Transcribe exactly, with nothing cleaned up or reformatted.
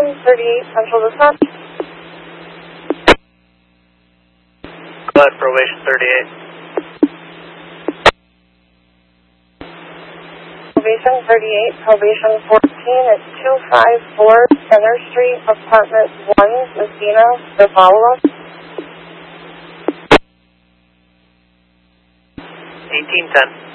thirty-eight, Central Dispatch. Go ahead, probation thirty-eight. Probation thirty-eight, probation fourteen at two five four Center Street, apartment one, Messina, Zavala. eighteen ten.